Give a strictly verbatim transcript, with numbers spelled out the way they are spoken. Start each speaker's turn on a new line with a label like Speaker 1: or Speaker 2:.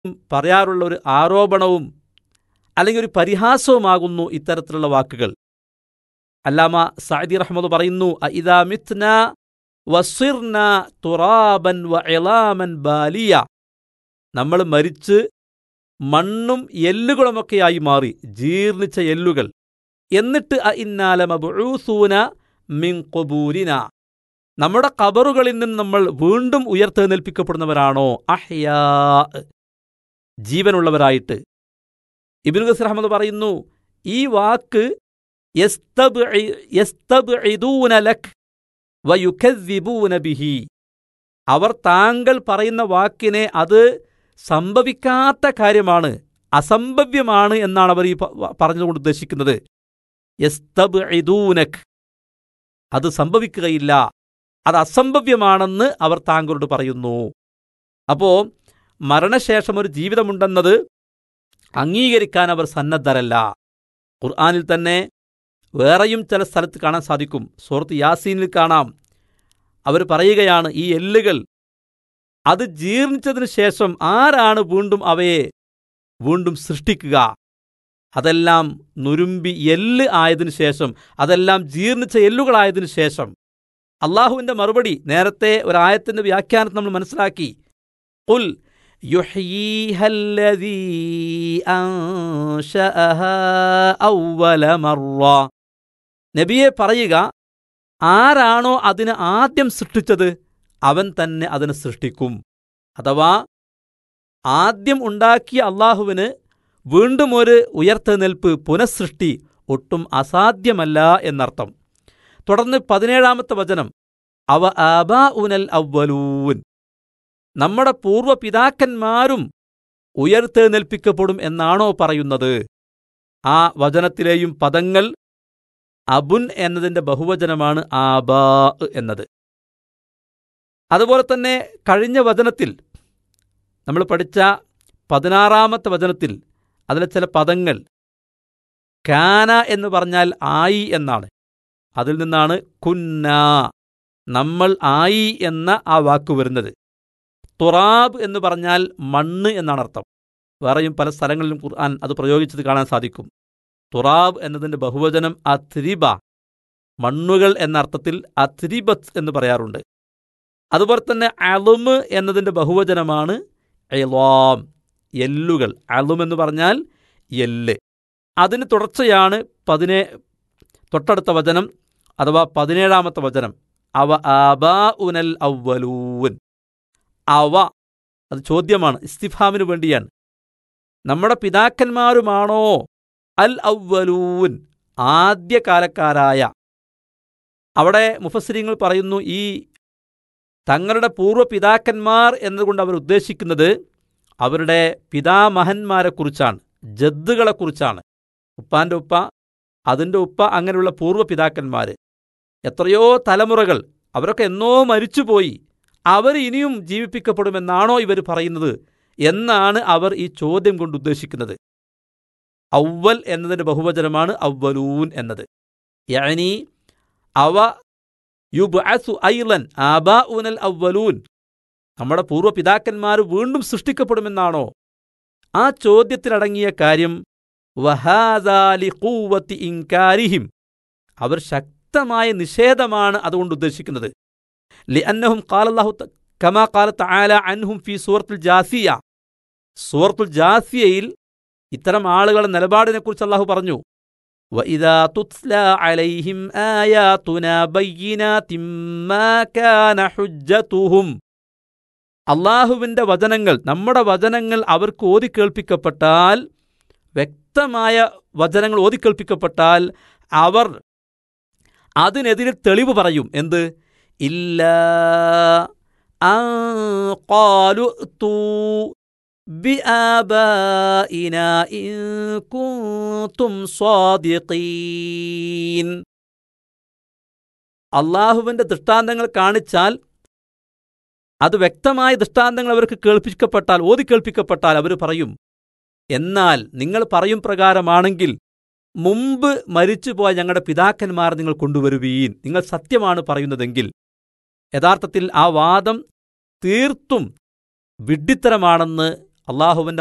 Speaker 1: പറയാറുള്ള ഒരു ആരോപണവും അല്ലെങ്കിൽ ഒരു പരിഹാസവുമാകുന്നു ഇത്തരത്തിലുള്ള വാക്കുകൾ. അല്ലാമ സഅദി റഹ്മത്ത് പറയുന്നു, ഇദാ മിത്ന വസിർന തുറാബൻ വഇളാമൻ ബാലിയ, നമ്മൾ മരിച്ച് മണ്ണും എല്ലുകളുമൊക്കെയായി മാറി, ജീർണിച്ച എല്ലുകൾ, എന്നിട്ട് അഇന്നാ ലമബ്ഊസൂന മിൻ ഖുബൂരിന, നമ്മുടെ ഖബറുകളിൽ നിന്ന് നമ്മൾ വീണ്ടും ഉയർത്തെഴുന്നേൽപ്പിക്കപ്പെടുന്നവരാണോ? അഹ്യാ, ജീവനുള്ളവരായിട്ട്. ഇബ്നു കസീർ അഹ്മദ് പറയുന്നു, ഈ വാക്ക് യസ്തബ്ഇദൂന ലക് വയുകദ്ദിബൂന ബിഹി, അവർ താങ്കൾ പറയുന്ന വാക്കിനെ അത് സംഭവിക്കാത്ത കാര്യമാണ്, അസംഭവ്യമാണ് എന്നാണ് അവർ ഈ പറഞ്ഞുകൊണ്ട് ഉദ്ദേശിക്കുന്നത്. യസ്തബ്ഇദൂനക്, അത് സംഭവിക്കുകയില്ല, അത് അസംഭവ്യമാണെന്ന് അവർ താങ്കളോട് പറയുന്നു. അപ്പോൾ മരണശേഷം ഒരു ജീവിതമുണ്ടെന്നത് അംഗീകരിക്കാൻ അവർ സന്നദ്ധരല്ല. ഖുർആനിൽ തന്നെ വേറെയും ചില സ്ഥലത്ത് കാണാൻ സാധിക്കും. സൂറത്ത് യാസീനിൽ കാണാം, അവർ പറയുകയാണ്, ഈ എല്ലുകൾ അത് ജീർണിച്ചതിന് ശേഷം ആരാണ് വീണ്ടും അവയെ വീണ്ടും സൃഷ്ടിക്കുക? അതെല്ലാം നുരുമ്പി എല്ല് ആയതിനു ശേഷം, അതെല്ലാം ജീർണിച്ച എല്ലുകളായതിനു ശേഷം. അള്ളാഹുവിൻ്റെ മറുപടി നേരത്തെ ഒരായത്തിൻ്റെ വ്യാഖ്യാനത്തിൽ നമ്മൾ മനസ്സിലാക്കി. ഖുൽ യുഹ്യീഹല്ലദീ അൻശഅഹാ അവ്വല മർറ, നബിയെ പറയുക, ആരാണോ അതിനെ ആദ്യം സൃഷ്ടിച്ചത് അവൻ തന്നെ അതിനെ സൃഷ്ടിക്കും. അഥവാ ആദ്യം ഉണ്ടാക്കിയ അള്ളാഹുവിന് വീണ്ടും ഒരു ഉയർത്തെഴുന്നേൽപ്പ്, പുനഃസൃഷ്ടി ഒട്ടും അസാധ്യമല്ല എന്നർത്ഥം. തുടർന്ന് പതിനേഴാമത്തെ വചനം, അവ ആബാഉനൽ അവ്വലൂൻ, നമ്മുടെ പൂർവ്വ പിതാക്കന്മാരും ഉയർത്തെഴുന്നേൽപ്പിക്കപ്പെടും എന്നാണോ പറയുന്നത്? ആ വചനത്തിലെയും പദങ്ങൾ അബുൻ എന്നതിൻ്റെ ബഹുവചനമാണ് ആബാ എന്നത്. അതുപോലെ തന്നെ കഴിഞ്ഞ വചനത്തിൽ നമ്മൾ പഠിച്ച പതിനാറാമത്തെ വചനത്തിൽ അതിലെ ചില പദങ്ങൾ കാന എന്ന് പറഞ്ഞാൽ ആയി എന്നാണ്. അതിൽ നിന്നാണ് കുന്ന, നമ്മൾ ആയി എന്ന ആ വാക്ക് വരുന്നത്. തുറാബ് എന്ന് പറഞ്ഞാൽ മണ്ണ് എന്നാണ് അർത്ഥം. വേറെയും പല സ്ഥലങ്ങളിലും ഖുർആൻ അത് പ്രയോഗിച്ചത് കാണാൻ സാധിക്കും. തുറാബ് എന്നതിൻ്റെ ബഹുവചനം അത്രിബ, മണ്ണുകൾ എന്ന അർത്ഥത്തിൽ അത്രിബത്ത് എന്ന് പറയാറുണ്ട്. അതുപോലെ തന്നെ അളുമ് എന്നതിൻ്റെ ബഹുവചനമാണ് ഇളാം, എല്ലുകൾ. അളും എന്ന് പറഞ്ഞാൽ എല്ല്. അതിന് തുടർച്ചയാണ് പതിനേ തൊട്ടടുത്ത വചനം അഥവാ പതിനേഴാമത്തെ വചനം, അവ ആബാഉനൽ അവ്വലൂൻ. അവ, അത് ചോദ്യമാണ്, ഇസ്തിഫാമിന് വേണ്ടിയാണ്. നമ്മുടെ പിതാക്കന്മാരുമാണോ അൽ അവ്വലൂൻ, ആദ്യകാലക്കാരായ? അവിടെ മുഫസ്സിരീങ്ങൾ പറയുന്നു, ഈ തങ്ങളുടെ പൂർവ്വ പിതാക്കന്മാർ എന്നതുകൊണ്ട് അവർ ഉദ്ദേശിക്കുന്നത് അവരുടെ പിതാമഹന്മാരെക്കുറിച്ചാണ്, ജദ്ദുകളെക്കുറിച്ചാണ്. ഉപ്പാൻ്റെ ഉപ്പ, അതിൻ്റെ ഉപ്പ, അങ്ങനെയുള്ള പൂർവ്വ പിതാക്കന്മാർ, എത്രയോ തലമുറകൾ, അവരൊക്കെ എന്നോ മരിച്ചുപോയി, അവർ ഇനിയും ജീവിപ്പിക്കപ്പെടുമെന്നാണോ ഇവർ പറയുന്നത് എന്നാണ് അവർ ഈ ചോദ്യം കൊണ്ട് ഉദ്ദേശിക്കുന്നത്. അവ്വൽ എന്നതിൻ്റെ ബഹുവചനമാണ് അവ്വലൂൻ എന്നത്. യഅനി അവ യുബ്അസു ഐളൻ ആബാഉനൽ അവ്വലൂൻ, നമ്മുടെ പൂർവ്വ പിതാക്കന്മാർ വീണ്ടും സൃഷ്ടിക്കപ്പെടുമെന്നാണോ? ആ ചോദ്യത്തിലടങ്ങിയ കാര്യം വഹാദാ ലിഖുവത്തി ഇൻകാരിഹിം, അവർ ശക്തമായ നിഷേധമാണ് അതുകൊണ്ട് ഉദ്ദേശിക്കുന്നത്. ലിഅന്നഹും ഖാലല്ലാഹു കമാ ഖാല തആല അൻഹും ഫീ സൂറത്തുൽ ജാസിയ, സൂറത്തുൽ ജാസിയയിൽ ഇത്തരം ആളുകളുടെ നിലപാടിനെക്കുറിച്ച് അല്ലാഹു പറഞ്ഞു, വഇദാ തുത്ലാ അലൈഹിം ആയാതുനാ ബയ്യിനാതിൻ മാ കാന ഹുജ്ജതുഹും, അല്ലാഹുവിൻ്റെ വചനങ്ങൾ, നമ്മുടെ വചനങ്ങൾ അവർക്ക് ഓതിക്കേൾപ്പിക്കപ്പെട്ടാൽ, വ്യക്തമായ വചനങ്ങൾ ഓതിക്കേൾപ്പിക്കപ്പെട്ടാൽ അവർ അതിനെതിരെ തെളിവ് പറയും. എന്ത്? ഇല്ലാ അൻ ഖാലു തു ബിആബാഇനാ ഇൻ കുൻതും സ്വാദിഖീൻ. അല്ലാഹുവിൻ്റെ ദൃഷ്ടാന്തങ്ങൾ കാണിച്ചാൽ, അത് വ്യക്തമായ ദൃഷ്ടാന്തങ്ങൾ അവർക്ക് കേൾപ്പിക്കപ്പെട്ടാൽ, ഓതിക്കേൾപ്പിക്കപ്പെട്ടാൽ അവർ പറയും, എന്നാൽ നിങ്ങൾ പറയും പ്രകാരമാണെങ്കിൽ മുമ്പ് മരിച്ചുപോയ ഞങ്ങളുടെ പിതാക്കന്മാർ നിങ്ങൾ കൊണ്ടുവരുവീൻ, നിങ്ങൾ സത്യമാണ് പറയുന്നതെങ്കിൽ. യഥാർത്ഥത്തിൽ ആ വാദം തീർത്തും വിഡ്ഢിത്തരമാണെന്ന് അള്ളാഹുവിൻ്റെ